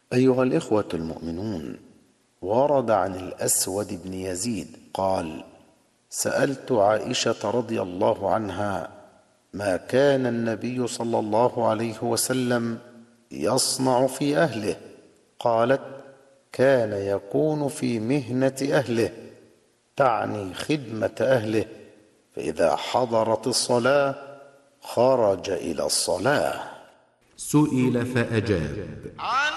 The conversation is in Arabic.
أيها الإخوة المؤمنون، ورد عن الأسود بن يزيد قال: سألت عائشة رضي الله عنها ما كان النبي صلى الله عليه وسلم يصنع في أهله؟ قالت: كان يكون في مهنة أهله، تعني خدمة أهله، فإذا حضرت الصلاة خرج إلى الصلاة. سئل فأجاب: